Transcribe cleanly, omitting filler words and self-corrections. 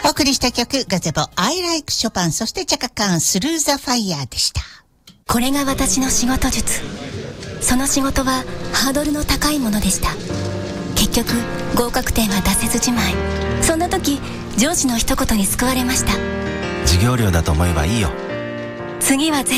お送りした曲、ガゼボ I Like Chopin、そしてチャカカーンThrough the Fire でした。 これが私の仕事術。その仕事はハードルの高いものでした。結局合格点は出せずじまい。そんな時上司の一言に救われました。 授業料だと思えばいいよ。 次は絶